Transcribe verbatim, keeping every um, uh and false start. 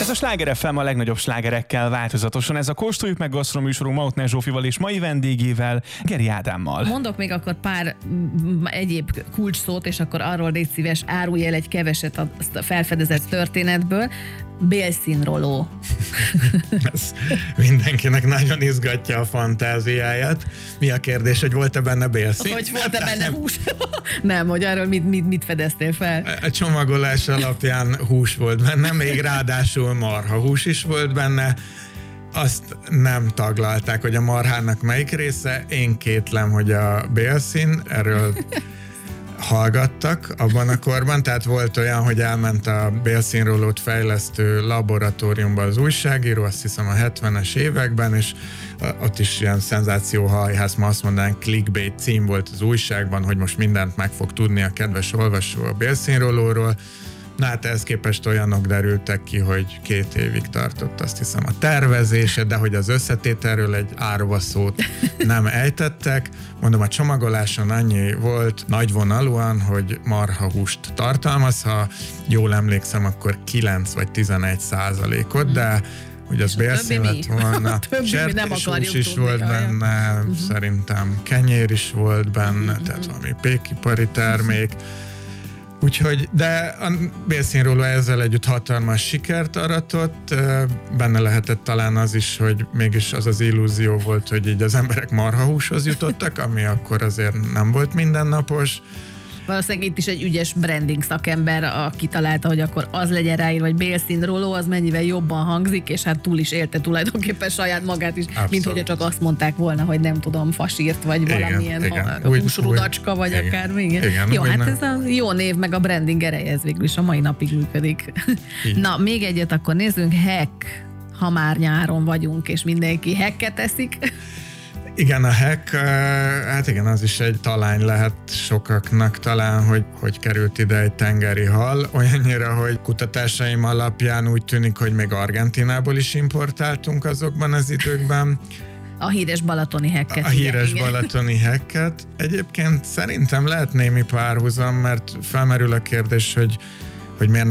a Sláger ef em a legnagyobb slágerekkel változatosan. Ez a Kóstoljuk meg gasztro műsorunk Mautner Zsófival és mai vendégével, Geri Ádámmal. Mondok még akkor pár m- egyéb kulcsszót, és akkor arról légy szíves, árulj el egy keveset a felfedezett történetből. Bélszínroló. Ez mindenkinek nagyon izgatja a fantáziáját. Mi a kérdés, hogy volt-e benne bélszín? Hogy volt-e benne hús? Nem, hogy arról mit, mit, mit fedeztél fel? A csomagolás alapján hús volt benne, még ráadásul marha hús is volt benne. Azt nem taglalták, hogy a marhának melyik része. Én kétlem, hogy a bélszín, erről hallgattak abban a korban, tehát volt olyan, hogy elment a bélszínrólót fejlesztő laboratóriumba az újságíró, azt hiszem a hetvenes években, és ott is ilyen szenzációhajház, ma azt mondanánk clickbait cím volt az újságban, hogy most mindent meg fog tudni a kedves olvasó a bélszínrólóról. Na hát ehhez képest olyanok derültek ki, hogy két évig tartott, azt hiszem, a tervezése, de hogy az összetételről egy árva szót nem ejtettek. Mondom, a csomagoláson annyi volt nagyvonalúan, hogy marhahúst tartalmaz, ha jól emlékszem, akkor kilenc vagy tizenegy százalékot, de hogy az bélszín lett volna. Sertéshús is volt benne, uh-huh. Szerintem kenyér is volt benne, uh-huh. Tehát valami pékipari termék. Úgyhogy, de a bélszínróló ezzel együtt hatalmas sikert aratott, benne lehetett talán az is, hogy mégis az az illúzió volt, hogy így az emberek marhahúshoz jutottak, ami akkor azért nem volt mindennapos. Valószínűleg itt is egy ügyes branding szakember, aki találta, hogy akkor az legyen ráírva, hogy bélszínróló, az mennyivel jobban hangzik, és hát túl is élte tulajdonképpen saját magát is, abszolút. Mint hogyha csak azt mondták volna, hogy nem tudom, fasírt, vagy igen, valamilyen igen. húsrudacska, vagy igen. akármi. Igen. Igen, jó, hát nem. ez a jó név, meg a branding ereje, ez végül is a mai napig működik. Igen. Na, még egyet akkor nézzünk, hack, ha már nyáron vagyunk, és mindenki hacket eszik. Igen, a hack, hát igen, az is egy talány lehet sokaknak talán, hogy hogy került ide egy tengeri hal, olyannyira, hogy kutatásaim alapján úgy tűnik, hogy még Argentinából is importáltunk azokban az időkben. A híres balatoni hacket. A híres igen. balatoni hacket. Egyébként szerintem lehet némi párhuzam, mert felmerül a kérdés, hogy, hogy miért nem